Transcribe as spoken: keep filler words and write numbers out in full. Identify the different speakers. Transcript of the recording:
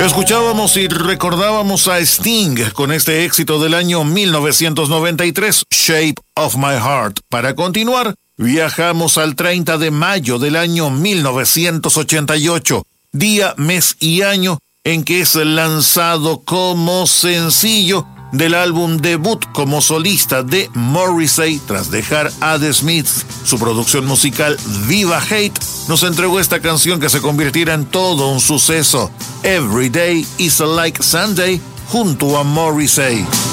Speaker 1: Escuchábamos y recordábamos a Sting con este éxito del año mil novecientos noventa y tres, Shape of My Heart. Para continuar, viajamos al treinta de mayo del año mil novecientos ochenta y ocho, día, mes y año en que es lanzado como sencillo del álbum debut como solista de Morrissey tras dejar a The Smiths. Su producción musical Viva Hate nos entregó esta canción que se convirtiera en todo un suceso, Every Day is Like Sunday, junto a Morrissey.